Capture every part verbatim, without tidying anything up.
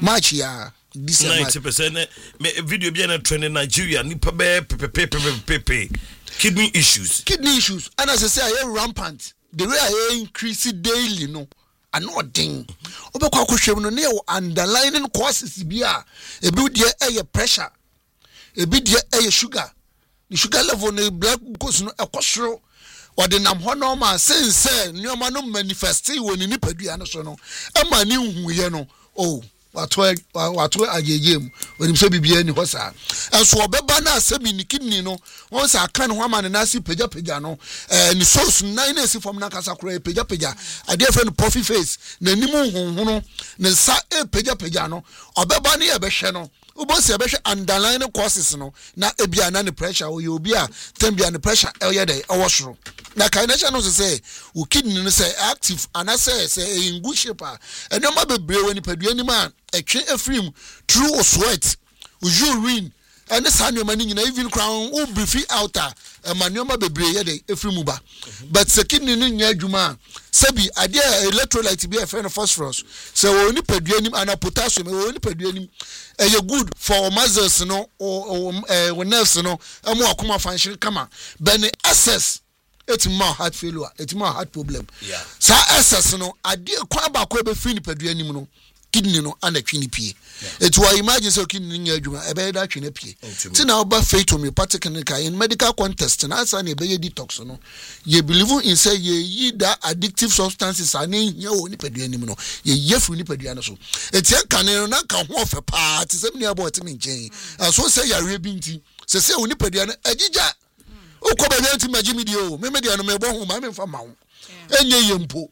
March ya December ninety percent video be na trend in Nigeria nipa be pepe kidney issues kidney issues and as I say I rampant the way I increase daily no anodding obekwa kohwem no ne underlying causes bi a ebi de eye pressure ebi de eye sugar the sugar level no blood glucose no ekosoro ode nam ho no ma sense nyoma no manifest woni nipadua no so no e ma ni huye no oh wato wato agegem woni so bibia ni ho sa enso obeba na asemi ni kidney no won sa kan ho ma na si peja peja no eh ni source nine na si form na kasa kura peja peja ade friend puffy face na nimu honhono ne sa e peja peja no obeba na ye behwe no ubosi ebehwe underlying causes no na ebia na ne pressure o ye obi a tambia ne pressure e ye dey awosoro na kaination no say o kidney no say active and I say say in good shape a enoma bebre woni padua ni ma etwe efrim through sweat urine and this hand your money even crown o briefly outer e manoma bebre ye dey efrim ba but the kidney no nya adwuma sabi ade electrolyte be a friend of phosphorus so oni padua ni and potassium oni padua ni e good for muscles no or or nerves no e mo akoma function kama ben access it's more heart failure it's more heart problem yeah sa access no ade kwa ba kwa be free ni padua ni mu no kidney no and atwini pie it was imagine so kidney nya adwuma e be da atwini pie ti na oba faith homeopathic in medical context na asa na e be detox no you believe in say ye yi that addictive substances are nya wo ni padua ni mu no ye ye free ni padua no so eti kan no na kan ho fe pa ti sem ni about me nchen so say yare bi nti say say wo ni padua no agija ukoba yanti majimidi o me dia no me bo ho ma me mfa ma wo enye yempo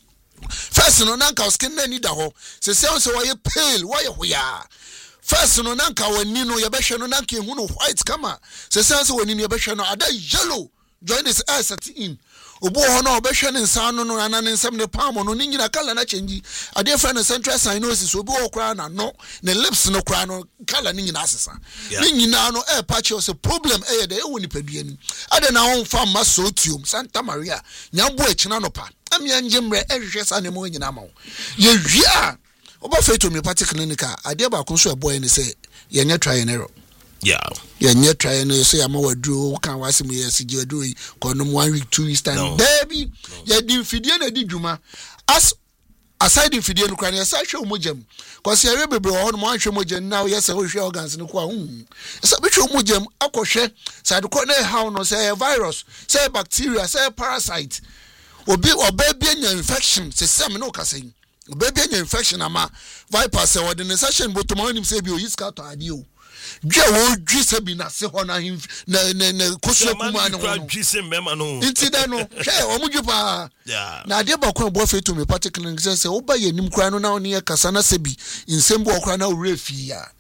first no nanka skin na ni da ho se se on se wo ye pale wo ye hoya first no nanka wani no ye behwe no nanka ehu no white kama se se on se wani no ye behwe no ada yellow join this eyes at in obo ho no obehwe ne nsa no no ana ne nsam ne palm no ni nyina kala na change ade friend central cyanosis obi wo kra na no ne lips no kra no kala ni nyina asesa ni nyina no e patch o se problem e de e woni padua ni ade na won fa ma sotium Santa Maria nyambo e kina no pa amia njemre e hwehwe sa ne mo nyina ma wo ye hwia oba feto me party clinic ade ba kon so e boy ni se ye nya try and error yeah yeah nya try and say am waduro kan wasem yes gi waduro kono one week two weeks time baby ya di fidie na di dwuma as aside the fidie no kran ya sa hwe omojam cause ya bebre ho no mo hwe omojam now yes e hwe organs no kwa hu sa be hwe omojam akohwe sa de ko na how no say virus say bacteria say parasite obi obabi anya infection say sem no kasen obabi anya infection ama vipers say wode ne session botomo nim say bi o yiska to ade o dwe wo dwi sabi na se ho na na na koso kuma no dwi se mema no intida no hwe o mudwi pa na ade ba ko bo fe to me particular say say oba ye nim kra no na oni e kasa na sabi insem bo kra na owre fi ya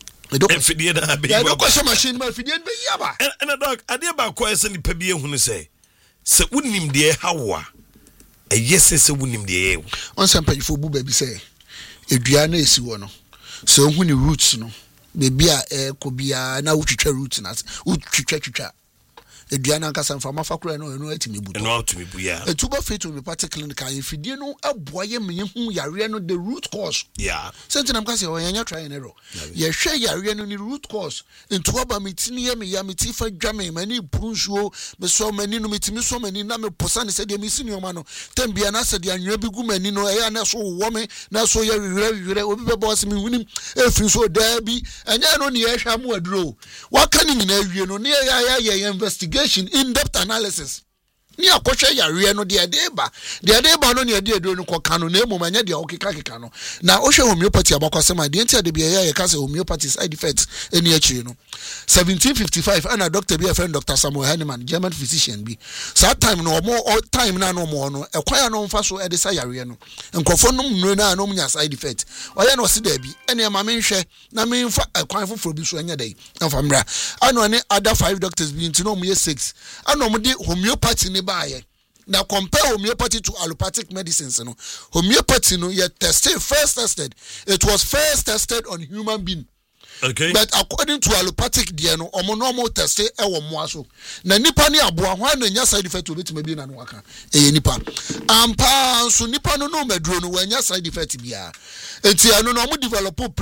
fidie na be ya ko so machine ma fidie be ya ba and dog ade ba ko ese ni pa bi ehunu say se wonim de hawa e yese se wonim de ye on sampa fo bu ba bi say edua na esi wo no so hu ni roots no bebi a eh kobia na wutwitwa root na wutwitwa twitwa eduana nkasa mfama fakura no no atimi bu no atimi bu ya etuba fit homeopathic clinic ayi fidie no aboye menye hu yare no the root cause yeah senti nam kase o yanya try and error ye hwe yare no ni root cause nto ba mitini ye me ya miti fa dwame mani brunsuo me so mani no mitimi so mani na me posa ne se de misini o ma no tambia na se de anwa bi gu mani no eya na so wo me na so ye wire wire obi be boss me hunim efri so da bi anya no ne ye hwa mo aduro waka ni nyina awie no ne ya ya ye investigate in-depth analysis ni akohwe yare no de de ba de de ba no ne de de no kokano na emu manya de okeka keka no na ohwe homeopathy abakwasema de ntia de bia ya kase homeopathy side effects eni akiri no seventeen fifty-five ana doctor be a friend Doctor Samuel Hahnemann German physician bi that time no more time na no more no ekwaya no mfa so e de sa yare no nkofo no mnu na no nya side effect oya no se da bi ene ma menhwe na menfa ekwan foforo bi so anya dai mfa mra ano ne other five doctors bi ntino mu ye six ano mu de homeopathy ne baaye na compare homeopathy to allopathic medicines no homeopathy no ye tested first tested it was first tested on human being. Okay. But according to allopathic dia no omo normal test e wo mo aso na nipa ni aboa ho na nya side effect obetime bi na no aka e nipa ampa so nipa no no maduro no wanya side effect bia enti ano no omo develop